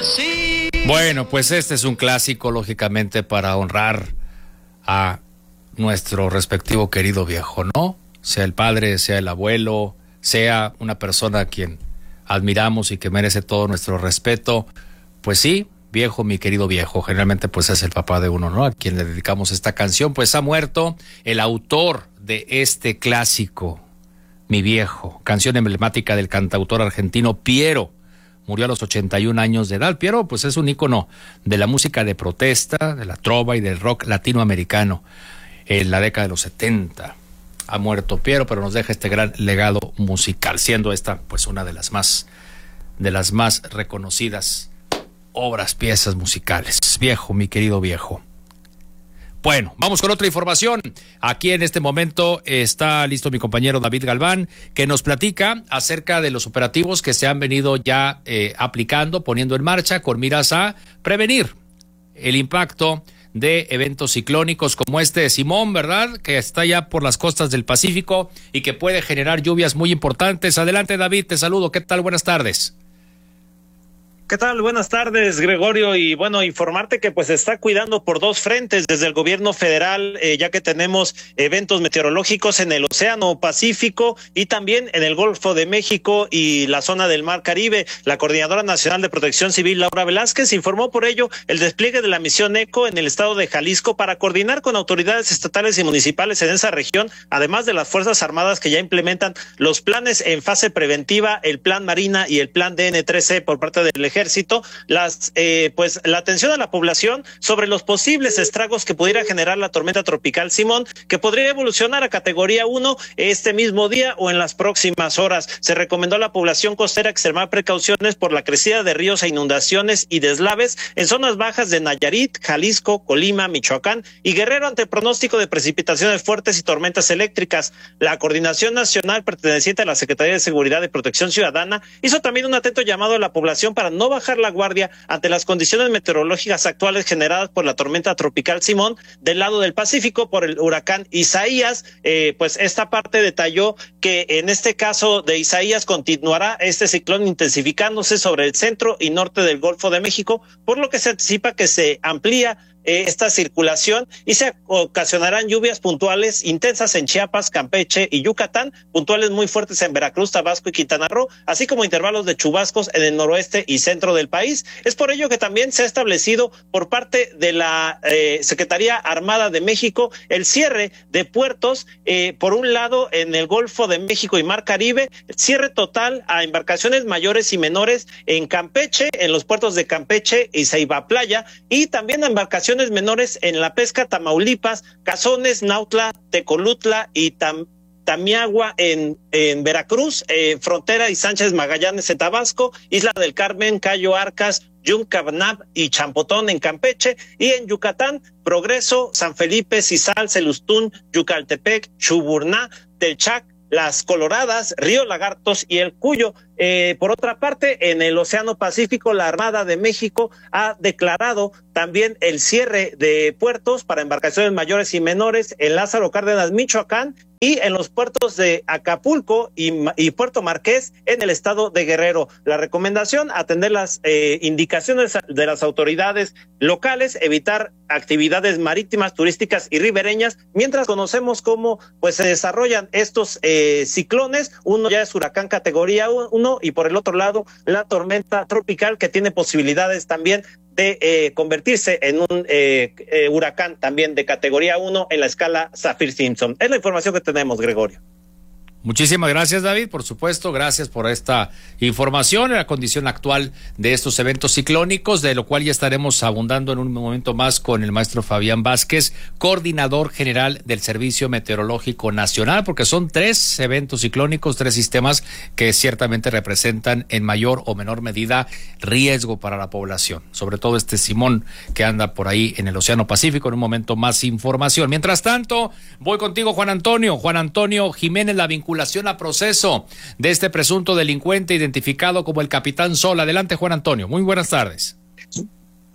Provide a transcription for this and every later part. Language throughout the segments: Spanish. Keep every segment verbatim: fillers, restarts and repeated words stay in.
Sí. Bueno, pues este es un clásico, lógicamente, para honrar a nuestro respectivo querido viejo, ¿no? Sea el padre, sea el abuelo, sea una persona a quien admiramos y que merece todo nuestro respeto. Pues sí, viejo, mi querido viejo, generalmente pues es el papá de uno, ¿no? A quien le dedicamos esta canción. Pues ha muerto el autor de este clásico, Mi Viejo, canción emblemática del cantautor argentino Piero. Murió a los ochenta y un años de edad. Piero pues es un ícono de la música de protesta, de la trova y del rock latinoamericano en la década de los setenta. Ha muerto Piero, pero nos deja este gran legado musical, siendo esta pues una de las más de las más reconocidas obras, piezas musicales. Viejo, mi querido viejo. Bueno, vamos con otra información. Aquí en este momento está listo mi compañero David Galván, que nos platica acerca de los operativos que se han venido ya eh, aplicando, poniendo en marcha con miras a prevenir el impacto de eventos ciclónicos como este de Simón, ¿verdad? Que está ya por las costas del Pacífico y que puede generar lluvias muy importantes. Adelante, David, te saludo. ¿Qué tal? Buenas tardes. ¿Qué tal? Buenas tardes, Gregorio. Y bueno, informarte que pues se está cuidando por dos frentes desde el gobierno federal, eh, ya que tenemos eventos meteorológicos en el Océano Pacífico y también en el Golfo de México y la zona del Mar Caribe. La Coordinadora Nacional de Protección Civil, Laura Velázquez, informó por ello el despliegue de la misión ECO en el estado de Jalisco para coordinar con autoridades estatales y municipales en esa región, además de las Fuerzas Armadas que ya implementan los planes en fase preventiva, el Plan Marina y el Plan D N tres C por parte del Ejército. Ejército, las eh, pues la atención a la población sobre los posibles estragos que pudiera generar la tormenta tropical Simón, que podría evolucionar a categoría uno este mismo día o en las próximas horas. Se recomendó a la población costera extremar precauciones por la crecida de ríos e inundaciones y deslaves en zonas bajas de Nayarit, Jalisco, Colima, Michoacán y Guerrero ante pronóstico de precipitaciones fuertes y tormentas eléctricas. La Coordinación Nacional perteneciente a la Secretaría de Seguridad y Protección Ciudadana hizo también un atento llamado a la población para no bajar la guardia ante las condiciones meteorológicas actuales generadas por la tormenta tropical Simón del lado del Pacífico por el huracán Isaías. Eh, pues esta parte detalló que en este caso de Isaías continuará este ciclón intensificándose sobre el centro y norte del Golfo de México, por lo que se anticipa que se amplía Eh, esta circulación y se ocasionarán lluvias puntuales intensas en Chiapas, Campeche y Yucatán, puntuales muy fuertes en Veracruz, Tabasco y Quintana Roo, así como intervalos de chubascos en el noroeste y centro del país. Es por ello que también se ha establecido por parte de la eh, Secretaría Armada de México el cierre de puertos, eh, por un lado en el Golfo de México y Mar Caribe, cierre total a embarcaciones mayores y menores en Campeche, en los puertos de Campeche y Ceiba Playa, y también a embarcaciones menores en la pesca Tamaulipas, Cazones, Nautla, Tecolutla y Tam Tamiagua en, en Veracruz, eh, Frontera y Sánchez Magallanes en Tabasco, Isla del Carmen, Cayo Arcas, Yuncabanab y Champotón en Campeche, y en Yucatán, Progreso, San Felipe, Cizal, Celustún, Yucaltepec, Chuburná, Telchac, Las Coloradas, Río Lagartos y el Cuyo. Eh, por otra parte, en el Océano Pacífico, la Armada de México ha declarado también el cierre de puertos para embarcaciones mayores y menores en Lázaro Cárdenas, Michoacán, y en los puertos de Acapulco y, y Puerto Marqués en el estado de Guerrero. La recomendación, atender las eh, indicaciones de las autoridades locales, evitar actividades marítimas, turísticas y ribereñas, mientras conocemos cómo pues se desarrollan estos eh, ciclones. Uno ya es huracán categoría uno y por el otro lado la tormenta tropical, que tiene posibilidades también de eh, convertirse en un eh, eh, huracán también de categoría uno en la escala Saffir-Simpson. Es la información que tenemos, Gregorio. Muchísimas gracias, David, por supuesto, gracias por esta información en la condición actual de estos eventos ciclónicos, de lo cual ya estaremos abundando en un momento más con el maestro Fabián Vázquez, coordinador general del Servicio Meteorológico Nacional, porque son tres eventos ciclónicos, tres sistemas que ciertamente representan en mayor o menor medida riesgo para la población, sobre todo este Simón que anda por ahí en el Océano Pacífico. En un momento más información. Mientras tanto, voy contigo, Juan Antonio, Juan Antonio Jiménez, la vinculación a proceso de este presunto delincuente identificado como el Capitán Sol. Adelante, Juan Antonio. Muy buenas tardes.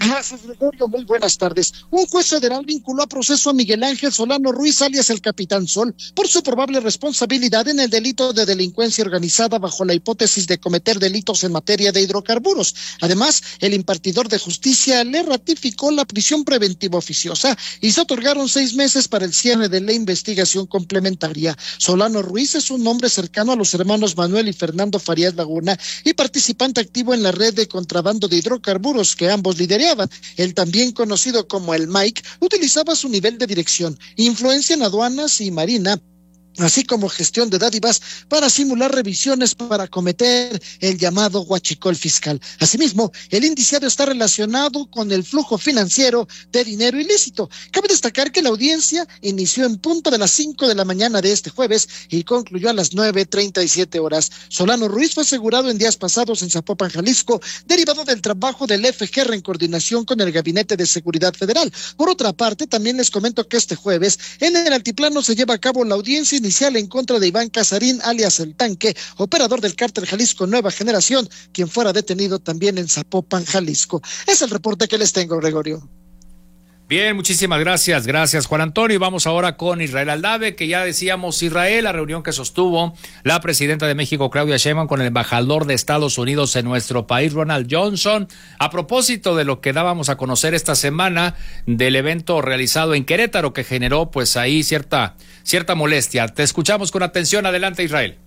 Gracias, Gregorio. Muy buenas tardes. Un juez federal vinculó a proceso a Miguel Ángel Solano Ruiz, alias el Capitán Sol, por su probable responsabilidad en el delito de delincuencia organizada bajo la hipótesis de cometer delitos en materia de hidrocarburos. Además, el impartidor de justicia le ratificó la prisión preventiva oficiosa y se otorgaron seis meses para el cierre de la investigación complementaria. Solano Ruiz es un hombre cercano a los hermanos Manuel y Fernando Farías Laguna y participante activo en la red de contrabando de hidrocarburos que ambos lideraban. Él, también conocido como el Mike, utilizaba su nivel de dirección, influencia en aduanas y marina, así como gestión de dádivas para simular revisiones para cometer el llamado huachicol fiscal. Asimismo, el indiciado está relacionado con el flujo financiero de dinero ilícito. Cabe destacar que la audiencia inició en punto de las cinco de la mañana de este jueves y concluyó a las nueve treinta y siete horas. Solano Ruiz fue asegurado en días pasados en Zapopan, Jalisco, derivado del trabajo del F G R en coordinación con el Gabinete de Seguridad Federal. Por otra parte, también les comento que este jueves en el altiplano se lleva a cabo la audiencia inicial en contra de Iván Casarín, alias El Tanque, operador del cártel Jalisco Nueva Generación, quien fuera detenido también en Zapopan, Jalisco. Es el reporte que les tengo, Gregorio. Bien, muchísimas gracias, gracias Juan Antonio. Y vamos ahora con Israel Aldave, que ya decíamos Israel, la reunión que sostuvo la presidenta de México, Claudia Sheinbaum, con el embajador de Estados Unidos en nuestro país, Ronald Johnson, a propósito de lo que dábamos a conocer esta semana del evento realizado en Querétaro, que generó pues ahí cierta, cierta molestia. Te escuchamos con atención, adelante Israel.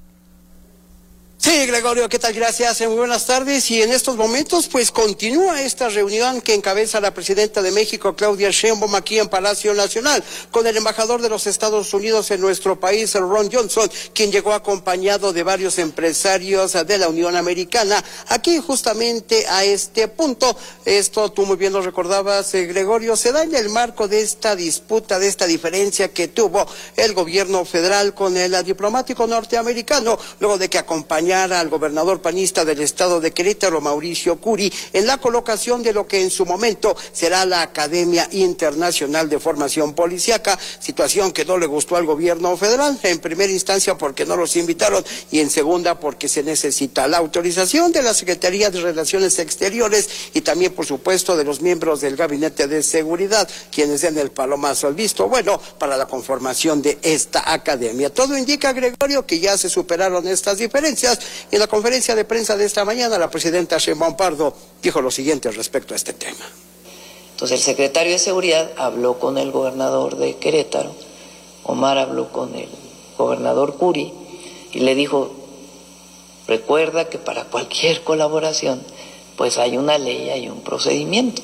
Sí, Gregorio, ¿qué tal? Gracias, muy buenas tardes. Y en estos momentos, pues continúa esta reunión que encabeza la presidenta de México, Claudia Sheinbaum, aquí en Palacio Nacional, con el embajador de los Estados Unidos en nuestro país, Ron Johnson, quien llegó acompañado de varios empresarios de la Unión Americana, aquí justamente a este punto. Esto, tú muy bien lo recordabas, eh, Gregorio, se da en el marco de esta disputa, de esta diferencia que tuvo el gobierno federal con el diplomático norteamericano, luego de que acompañó al gobernador panista del estado de Querétaro, Mauricio Curi, en la colocación de lo que en su momento será la Academia Internacional de Formación Policíaca, situación que no le gustó al gobierno federal, en primera instancia porque no los invitaron y en segunda porque se necesita la autorización de la Secretaría de Relaciones Exteriores y también, por supuesto, de los miembros del Gabinete de Seguridad, quienes den el palomazo al visto bueno para la conformación de esta academia. Todo indica, Gregorio, que ya se superaron estas diferencias. Y en la conferencia de prensa de esta mañana, la presidenta Sheinbaum Pardo dijo lo siguiente respecto a este tema. Entonces el secretario de Seguridad habló con el gobernador de Querétaro, Omar habló con el gobernador Curi y le dijo, recuerda que para cualquier colaboración pues hay una ley, hay un procedimiento.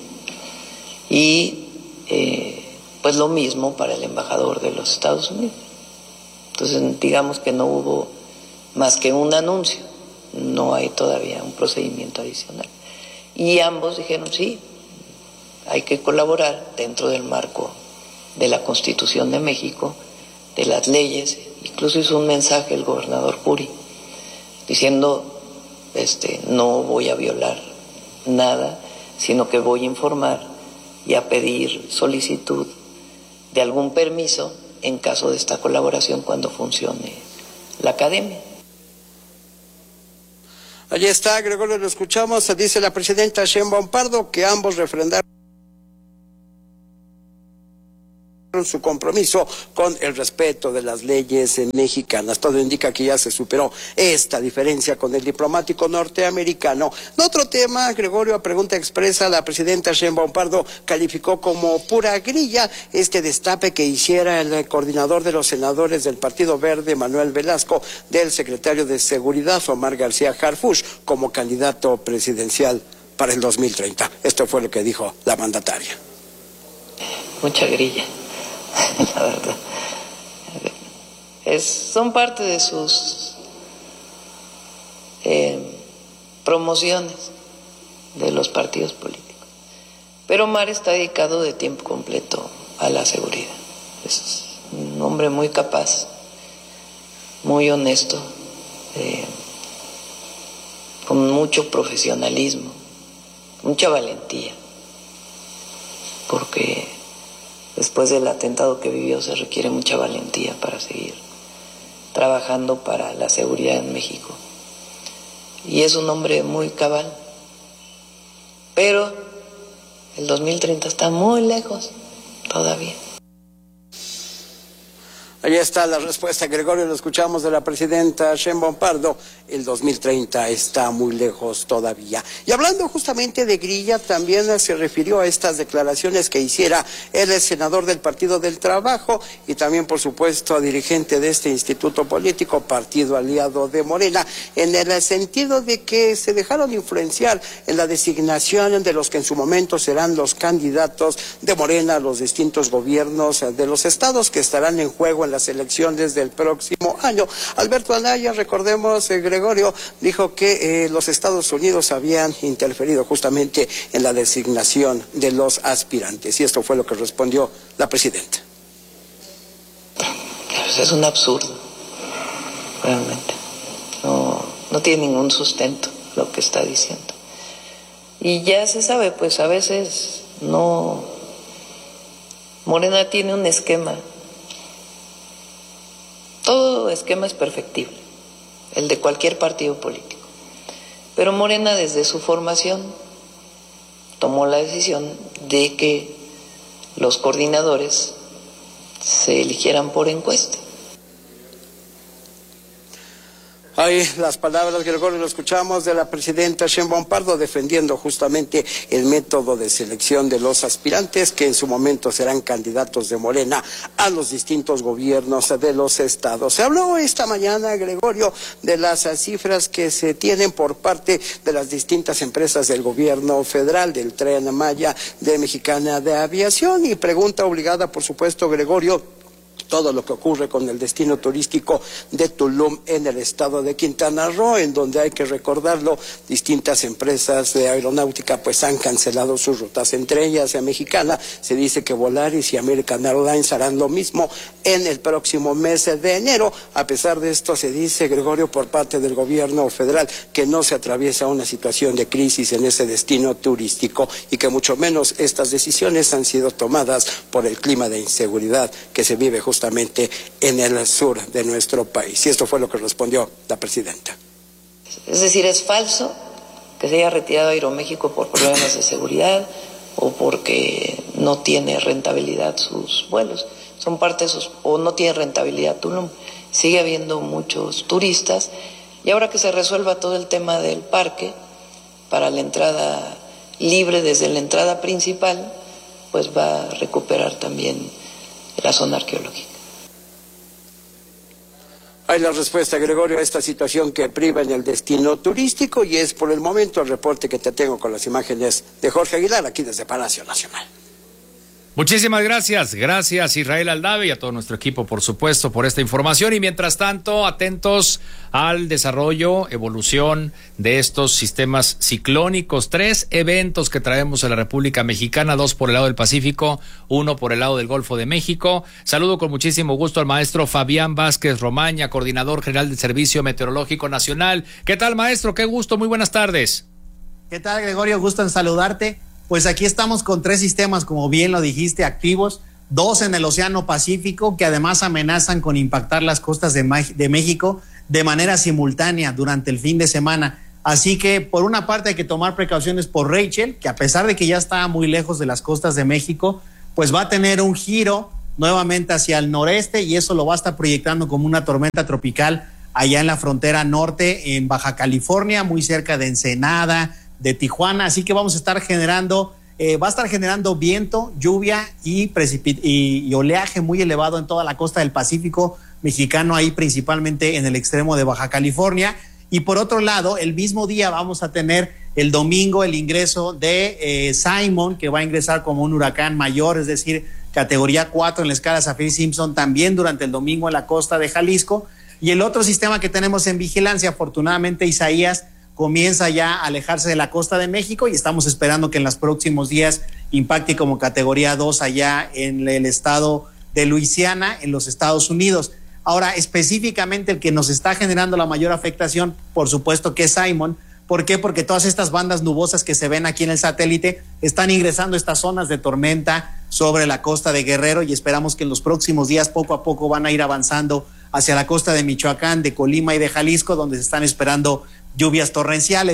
Y eh, pues lo mismo para el embajador de los Estados Unidos. Entonces digamos que no hubo más que un anuncio, no hay todavía un procedimiento adicional. Y ambos dijeron, sí, hay que colaborar dentro del marco de la Constitución de México, de las leyes. Incluso hizo un mensaje el gobernador Curi, diciendo, este, no voy a violar nada, sino que voy a informar y a pedir solicitud de algún permiso en caso de esta colaboración cuando funcione la academia. Allí está, Gregorio, lo escuchamos, dice la presidenta Sheinbaum Pardo que ambos refrendaron su compromiso con el respeto de las leyes mexicanas. Todo indica que ya se superó esta diferencia con el diplomático norteamericano. En otro tema, Gregorio, a pregunta expresa, la presidenta Sheinbaum Pardo calificó como pura grilla este destape que hiciera el coordinador de los senadores del Partido Verde, Manuel Velasco, del secretario de Seguridad, Omar García Harfuch, como candidato presidencial para el dos mil treinta. Esto fue lo que dijo la mandataria. Mucha grilla. La verdad, es, son parte de sus eh, promociones de los partidos políticos. Pero Omar está dedicado de tiempo completo a la seguridad. Es un hombre muy capaz, muy honesto, eh, con mucho profesionalismo, mucha valentía, porque después del atentado que vivió se requiere mucha valentía para seguir trabajando para la seguridad en México. Y es un hombre muy cabal, pero El dos mil treinta está muy lejos todavía. Ahí está la respuesta, Gregorio, lo escuchamos de la presidenta Sheinbaum Pardo. El dos mil treinta está muy lejos todavía. Y hablando justamente de grilla, también se refirió a estas declaraciones que hiciera el senador del Partido del Trabajo y también, por supuesto, dirigente de este instituto político, partido aliado de Morena, en el sentido de que se dejaron influenciar en la designación de los que en su momento serán los candidatos de Morena a los distintos gobiernos de los estados que estarán en juego en las elecciones del próximo año. Alberto Anaya, recordemos, eh, Gregorio, dijo que eh, los Estados Unidos habían interferido justamente en la designación de los aspirantes, y esto fue lo que respondió la presidenta. Pues es un absurdo, realmente. No, no tiene ningún sustento lo que está diciendo. Y ya se sabe, pues a veces no... Morena tiene un esquema. Todo esquema es perfectible, el de cualquier partido político. Pero Morena, desde su formación, tomó la decisión de que los coordinadores se eligieran por encuesta. Ahí las palabras, Gregorio, lo escuchamos de la presidenta Sheinbaum Pardo defendiendo justamente el método de selección de los aspirantes que en su momento serán candidatos de Morena a los distintos gobiernos de los estados. Se habló esta mañana, Gregorio, de las cifras que se tienen por parte de las distintas empresas del gobierno federal, del Tren Maya, de Mexicana de Aviación, y pregunta obligada, por supuesto, Gregorio, todo lo que ocurre con el destino turístico de Tulum en el estado de Quintana Roo, en donde hay que recordarlo, distintas empresas de aeronáutica pues han cancelado sus rutas, entre ellas a Mexicana. Se dice que Volaris y American Airlines harán lo mismo en el próximo mes de enero. A pesar de esto, se dice, Gregorio, por parte del gobierno federal que no se atraviesa una situación de crisis en ese destino turístico y que mucho menos estas decisiones han sido tomadas por el clima de inseguridad que se vive justamente justamente en el sur de nuestro país. Y esto fue lo que respondió la presidenta. Es decir, es falso que se haya retirado Aeroméxico por problemas de seguridad o porque no tiene rentabilidad sus vuelos. Son parte de sus, o no tiene rentabilidad Tulum. Sigue habiendo muchos turistas y ahora que se resuelva todo el tema del parque para la entrada libre desde la entrada principal, pues va a recuperar también la zona arqueológica. Hay la respuesta, Gregorio, a esta situación que priva en el destino turístico, y es por el momento el reporte que te tengo con las imágenes de Jorge Aguilar aquí desde Palacio Nacional. Muchísimas gracias, gracias Israel Aldave y a todo nuestro equipo, por supuesto, por esta información. Y mientras tanto, atentos al desarrollo, evolución de estos sistemas ciclónicos. Tres eventos que traemos a la República Mexicana, dos por el lado del Pacífico, uno por el lado del Golfo de México. Saludo con muchísimo gusto al maestro Fabián Vázquez Romaña, coordinador general del Servicio Meteorológico Nacional. ¿Qué tal, maestro? Qué gusto, muy buenas tardes. ¿Qué tal, Gregorio? Gusto en saludarte. Pues aquí estamos con tres sistemas, como bien lo dijiste, activos, dos en el Océano Pacífico, que además amenazan con impactar las costas de, de México de manera simultánea durante el fin de semana. Así que, por una parte, hay que tomar precauciones por Rachel, que a pesar de que ya está muy lejos de las costas de México, pues va a tener un giro nuevamente hacia el noreste, y eso lo va a estar proyectando como una tormenta tropical allá en la frontera norte, en Baja California, muy cerca de Ensenada, de Tijuana. Así que vamos a estar generando, eh, va a estar generando viento, lluvia y, precipit y, y oleaje muy elevado en toda la costa del Pacífico mexicano, ahí principalmente en el extremo de Baja California. Y por otro lado, el mismo día vamos a tener el domingo el ingreso de eh, Simon, que va a ingresar como un huracán mayor, es decir, categoría cuatro en la escala Saffir-Simpson, también durante el domingo en la costa de Jalisco. Y el otro sistema que tenemos en vigilancia, afortunadamente, Isaías, comienza ya a alejarse de la costa de México, y estamos esperando que en los próximos días impacte como categoría dos allá en el estado de Luisiana, en los Estados Unidos. Ahora, específicamente el que nos está generando la mayor afectación, por supuesto que es Simon. ¿Por qué? Porque todas estas bandas nubosas que se ven aquí en el satélite están ingresando a estas zonas de tormenta sobre la costa de Guerrero, y esperamos que en los próximos días poco a poco van a ir avanzando hacia la costa de Michoacán, de Colima y de Jalisco, donde se están esperando lluvias torrenciales.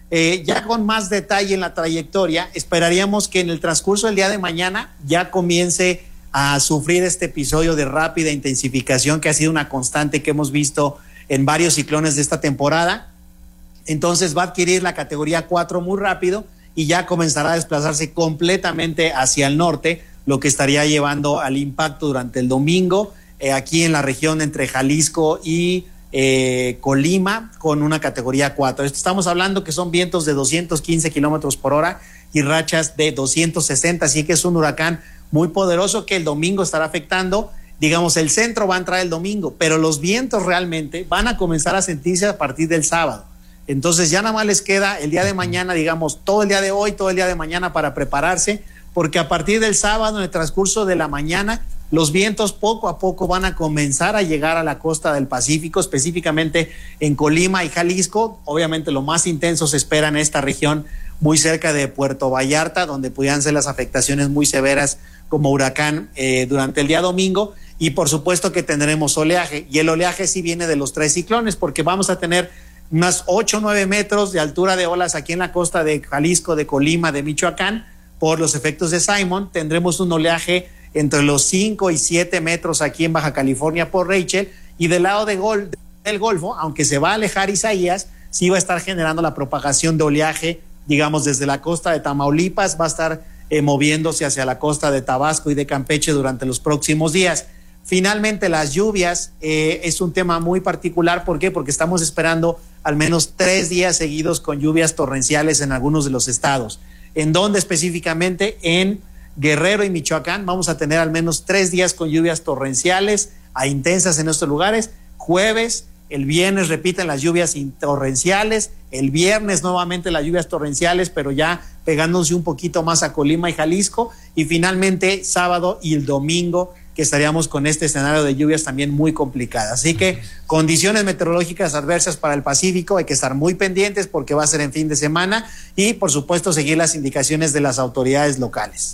eh, ya con más detalle en la trayectoria, esperaríamos que en el transcurso del día de mañana ya comience a sufrir este episodio de rápida intensificación que ha sido una constante que hemos visto en varios ciclones de esta temporada. Entonces va a adquirir la categoría cuatro muy rápido y ya comenzará a desplazarse completamente hacia el norte, lo que estaría llevando al impacto durante el domingo eh, aquí en la región entre Jalisco y eh, Colima con una categoría cuatro. Estamos hablando que son vientos de doscientos quince kilómetros por hora y rachas de doscientos sesenta, así que es un huracán muy poderoso que el domingo estará afectando. Digamos, el centro va a entrar el domingo, pero los vientos realmente van a comenzar a sentirse a partir del sábado. Entonces ya nada más les queda el día de mañana, digamos, todo el día de hoy, todo el día de mañana para prepararse, porque a partir del sábado, en el transcurso de la mañana, los vientos poco a poco van a comenzar a llegar a la costa del Pacífico, específicamente en Colima y Jalisco. Obviamente lo más intenso se espera en esta región muy cerca de Puerto Vallarta, donde pudieran ser las afectaciones muy severas como huracán eh, durante el día domingo. Y por supuesto que tendremos oleaje, y el oleaje sí viene de los tres ciclones, porque vamos a tener unas ocho o nueve metros de altura de olas aquí en la costa de Jalisco, de Colima, de Michoacán. Por los efectos de Simon tendremos un oleaje entre los cinco y siete metros aquí en Baja California por Rachel, y del lado de Gol, del Golfo, aunque se va a alejar Isaías, sí va a estar generando la propagación de oleaje, digamos, desde la costa de Tamaulipas, va a estar eh, moviéndose hacia la costa de Tabasco y de Campeche durante los próximos días. Finalmente, las lluvias eh, es un tema muy particular. ¿Por qué? Porque estamos esperando al menos tres días seguidos con lluvias torrenciales en algunos de los estados. ¿En dónde específicamente? En Guerrero y Michoacán vamos a tener al menos tres días con lluvias torrenciales a intensas en estos lugares. Jueves, el viernes repiten las lluvias torrenciales, el viernes nuevamente las lluvias torrenciales, pero ya pegándose un poquito más a Colima y Jalisco, y finalmente sábado y el domingo que estaríamos con este escenario de lluvias también muy complicadas. Así que condiciones meteorológicas adversas para el Pacífico, hay que estar muy pendientes porque va a ser en fin de semana, y por supuesto seguir las indicaciones de las autoridades locales.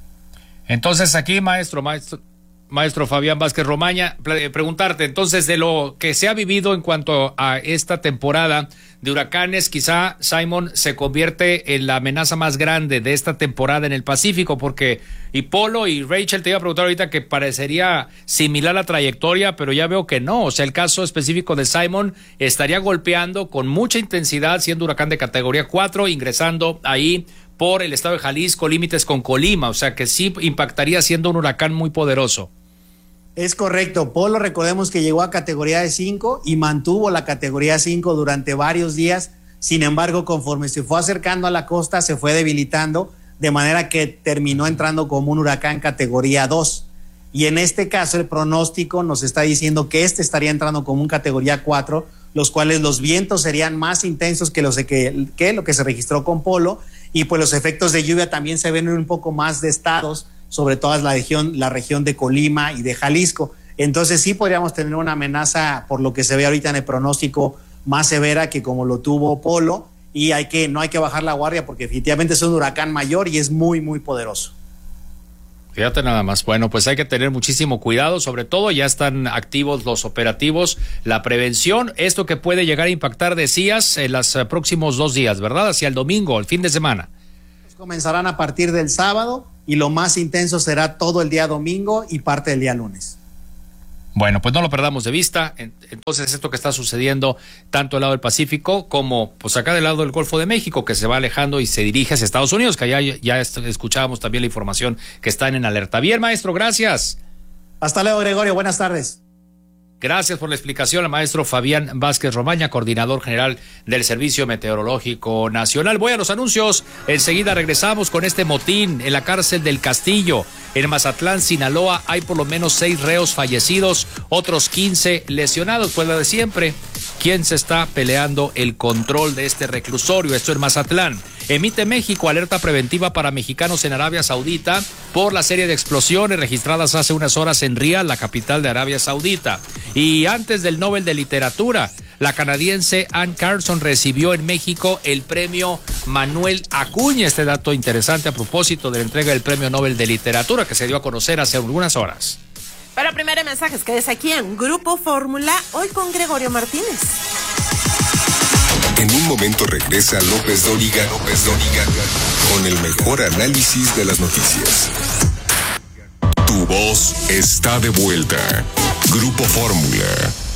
Entonces aquí, maestro, maestro, maestro Fabián Vázquez Romaña, preguntarte entonces de lo que se ha vivido en cuanto a esta temporada de huracanes, quizá Simon se convierte en la amenaza más grande de esta temporada en el Pacífico, porque y Polo y Rachel, te iba a preguntar ahorita que parecería similar la trayectoria, pero ya veo que no. O sea, el caso específico de Simon estaría golpeando con mucha intensidad, siendo huracán de categoría cuatro, ingresando ahí por el estado de Jalisco, límites con Colima, o sea que sí impactaría siendo un huracán muy poderoso. Es correcto. Polo, recordemos que llegó a categoría de cinco y mantuvo la categoría cinco durante varios días. Sin embargo, conforme se fue acercando a la costa, se fue debilitando, de manera que terminó entrando como un huracán categoría dos. Y en este caso, el pronóstico nos está diciendo que este estaría entrando como un categoría cuatro, los cuales los vientos serían más intensos que, los que, que lo que se registró con Polo, y pues los efectos de lluvia también se ven en un poco más de estados, sobre todo la región, la región de Colima y de Jalisco. Entonces sí podríamos tener una amenaza, por lo que se ve ahorita en el pronóstico, más severa que como lo tuvo Polo, y hay que, no hay que bajar la guardia porque definitivamente es un huracán mayor y es muy, muy poderoso. Fíjate nada más. Bueno, pues hay que tener muchísimo cuidado, sobre todo ya están activos los operativos, la prevención, esto que puede llegar a impactar, decías, en los próximos dos días, ¿verdad? Hacia el domingo, el fin de semana. Comenzarán a partir del sábado y lo más intenso será todo el día domingo y parte del día lunes. Bueno, pues no lo perdamos de vista. Entonces, esto que está sucediendo tanto del lado del Pacífico como pues acá del lado del Golfo de México, que se va alejando y se dirige hacia Estados Unidos, que allá ya escuchábamos también la información que están en alerta. Bien, maestro, gracias. Hasta luego, Gregorio. Buenas tardes. Gracias por la explicación al maestro Fabián Vázquez Romaña, coordinador general del Servicio Meteorológico Nacional. Voy a los anuncios. Enseguida regresamos con este motín en la cárcel del Castillo. En Mazatlán, Sinaloa, hay por lo menos seis reos fallecidos, otros quince lesionados. Pues lo de siempre, ¿quién se está peleando el control de este reclusorio? Esto en Mazatlán. Emite México alerta preventiva para mexicanos en Arabia Saudita por la serie de explosiones registradas hace unas horas en Riad, la capital de Arabia Saudita. Y antes del Nobel de Literatura, la canadiense Anne Carson recibió en México el premio Manuel Acuña. Este dato interesante a propósito de la entrega del premio Nobel de Literatura que se dio a conocer hace algunas horas. Pero primero mensajes, quédese aquí en Grupo Fórmula, hoy con Gregorio Martínez. En un momento regresa López Dóriga, López Dóriga, con el mejor análisis de las noticias. Tu voz está de vuelta. Grupo Fórmula.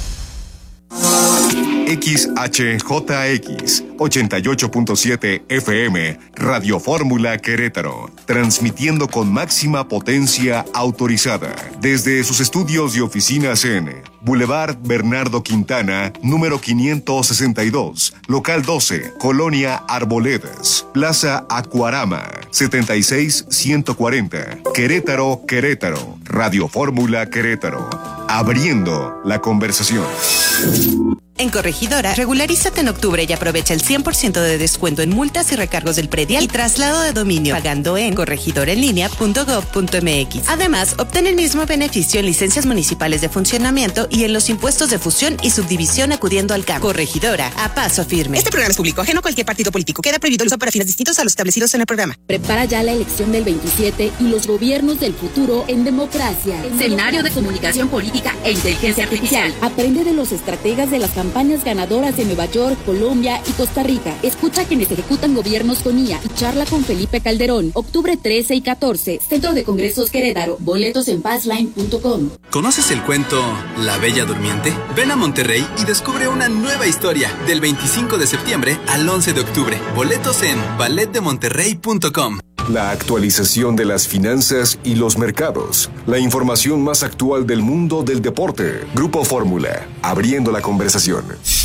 X H J X ochenta y ocho punto siete F M, Radio Fórmula Querétaro, transmitiendo con máxima potencia autorizada desde sus estudios y oficinas en Boulevard Bernardo Quintana, número quinientos sesenta y dos, local doce, Colonia Arboledas, Plaza Acuarama, setenta y seis ciento cuarenta, Querétaro, Querétaro, Radio Fórmula Querétaro, abriendo la conversación. En Corregidora, regularízate en octubre y aprovecha el cien por ciento de descuento en multas y recargos del predial y traslado de dominio, pagando en corregidoraenlinea punto gob punto m x. Además, obtén el mismo beneficio en licencias municipales de funcionamiento y en los impuestos de fusión y subdivisión acudiendo al campo. Corregidora, a paso firme. Este programa es público, ajeno a cualquier partido político. Queda prohibido el uso para fines distintos a los establecidos en el programa. Prepara ya la elección del veintisiete y los gobiernos del futuro en democracia. Seminario de Comunicación Política e Inteligencia Artificial. Aprende de los estrategas de las campañas campañas ganadoras de Nueva York, Colombia y Costa Rica. Escucha a quienes ejecutan gobiernos con I A y charla con Felipe Calderón. Octubre trece y catorce. Centro de Congresos Querétaro. Boletos en passline punto com. ¿Conoces el cuento La Bella Durmiente? Ven a Monterrey y descubre una nueva historia del veinticinco de septiembre al once de octubre. Boletos en ballet de monterrey punto com. La actualización de las finanzas y los mercados. La información más actual del mundo del deporte. Grupo Fórmula, abriendo la conversación.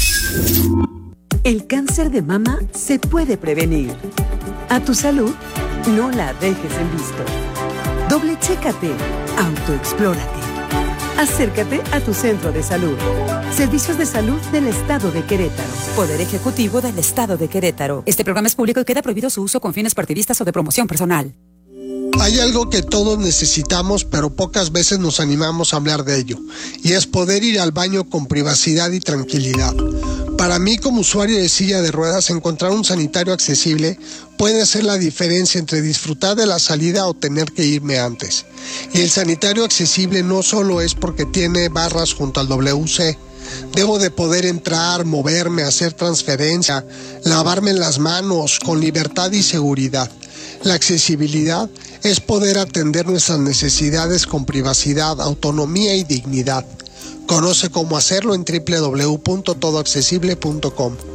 El cáncer de mama se puede prevenir. A tu salud, no la dejes en visto. Doble chécate, autoexplórate. Acércate a tu centro de salud. Servicios de Salud del Estado de Querétaro. Poder Ejecutivo del Estado de Querétaro. Este programa es público y queda prohibido su uso con fines partidistas o de promoción personal. Hay algo que todos necesitamos, pero pocas veces nos animamos a hablar de ello, y es poder ir al baño con privacidad y tranquilidad. Para mí, como usuario de silla de ruedas, encontrar un sanitario accesible puede hacer la diferencia entre disfrutar de la salida o tener que irme antes. Y el sanitario accesible no solo es porque tiene barras junto al W C. Debo de poder entrar, moverme, hacer transferencia, lavarme las manos con libertad y seguridad. La accesibilidad es poder atender nuestras necesidades con privacidad, autonomía y dignidad. Conoce cómo hacerlo en doble u doble u doble u punto todo accesible punto com.